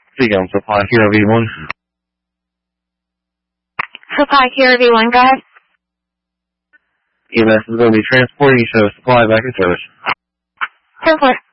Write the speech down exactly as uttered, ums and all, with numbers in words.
Speaking, Supply Hero V one. Supply Hero V one, go ahead. E M S is going to be transporting you to supply back in service. Transport.